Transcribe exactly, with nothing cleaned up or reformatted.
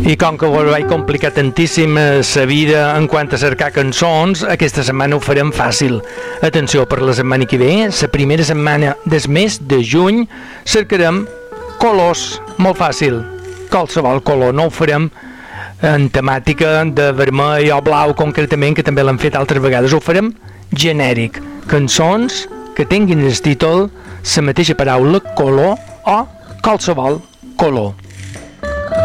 I com que ho vaig complicar tantíssim la vida en quant a cercar cançons, aquesta setmana ho farem fàcil. Atenció, per la setmana que ve, la primera setmana del mes de juny, cercarem colors, molt fàcil, qualsevol color, no ho farem en temàtica de vermell o blau concretament, que també l'han fet altres vegades, ho farem genèric, cançons que tinguin el títol la mateixa paraula color o qualsevol color.